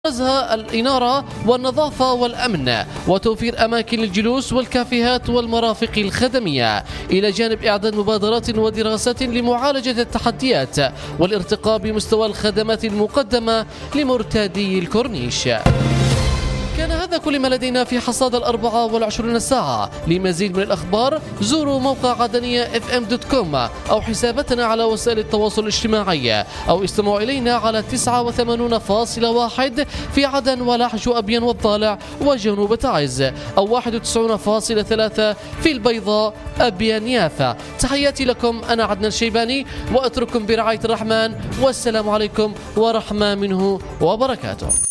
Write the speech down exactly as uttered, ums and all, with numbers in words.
أبرزها الإنارة والنظافة والأمن وتوفير أماكن للجلوس والكافيهات والمرافق الخدمية، إلى جانب إعداد مبادرات ودراسات لمعالجة التحديات والارتقاء بمستوى الخدمات المقدمة لمرتادي الكورنيش. كان هذا كل ما لدينا في حصاد الأربعة والعشرين ساعة. لمزيد من الأخبار زوروا موقع عدنية اف ام دوت كوم أو حساباتنا على وسائل التواصل الاجتماعي، أو استمعوا إلينا على تسعة وثمانين فاصلة واحد في عدن ولحج وأبين والضالع وجنوب تعز، أو واحد وتسعين فاصلة ثلاثة في البيضاء أبين يافا. تحياتي لكم، أنا عدنان الشيباني، وأترككم برعاية الرحمن، والسلام عليكم ورحمة منه وبركاته.